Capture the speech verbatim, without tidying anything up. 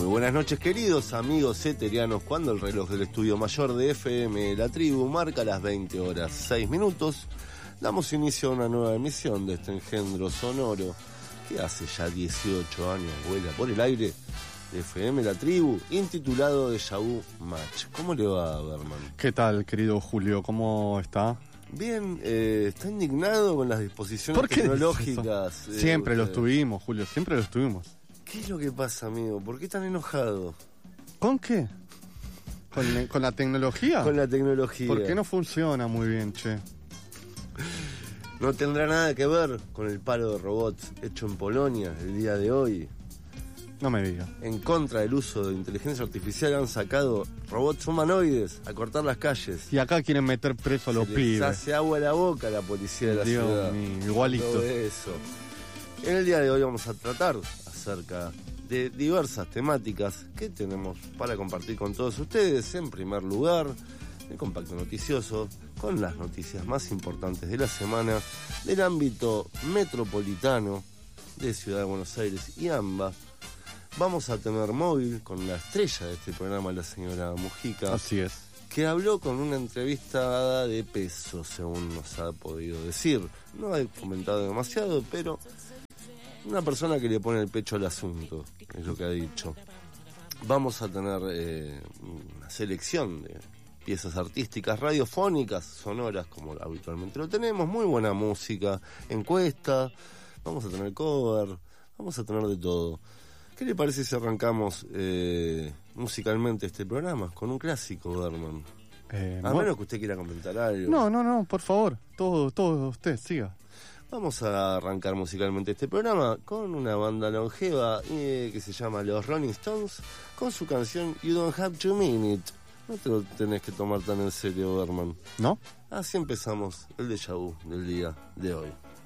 buenas noches, queridos amigos eterianos, cuando el reloj del estudio mayor de F M La Tribu marca las veinte horas seis minutos, damos inicio a una nueva emisión de este engendro sonoro que hace ya dieciocho años vuela por el aire de F M La Tribu, intitulado Déjà Vu Match. ¿Cómo le va, Berman? ¿Qué tal, querido Julio? ¿Cómo está? Bien, eh, está indignado con las disposiciones ¿Por qué tecnológicas. Eh, siempre eh, lo estuvimos, Julio, siempre lo estuvimos. ¿Qué es lo que pasa, amigo? ¿Por qué tan enojado? ¿Con qué? ¿Con, ¿Con la tecnología? Con la tecnología. ¿Por qué no funciona muy bien, che? No tendrá nada que ver con el paro de robots hecho en Polonia el día de hoy. No me diga. En contra del uso de inteligencia artificial han sacado robots humanoides a cortar las calles. Y acá quieren meter preso a los Se pibes. les hace agua a la boca a la policía de la Dios ciudad. mío, igualito. Todo eso. En el día de hoy vamos a tratar acerca de diversas temáticas que tenemos para compartir con todos ustedes. En primer lugar, el compacto noticioso con las noticias más importantes de la semana del ámbito metropolitano de Ciudad de Buenos Aires y AMBA. Vamos a tener móvil con la estrella de este programa, la señora Mujica. Así es. Que habló con una entrevista de peso, según nos ha podido decir. No he comentado demasiado, pero una persona que le pone el pecho al asunto, es lo que ha dicho. Vamos a tener eh, una selección de piezas artísticas, radiofónicas, sonoras, como habitualmente lo tenemos. Muy buena música, encuesta, vamos a tener cover, vamos a tener de todo. ¿Qué le parece si arrancamos eh, musicalmente este programa con un clásico, Berman? Eh, a no. menos que usted quiera comentar algo. No, no, no, por favor. Todo, todo usted, siga. Vamos a arrancar musicalmente este programa con una banda longeva eh, que se llama Los Rolling Stones, con su canción You Don't Have to Mean It. No te lo tenés que tomar tan en serio, Berman. ¿No? Así empezamos el déjà vu del día de hoy.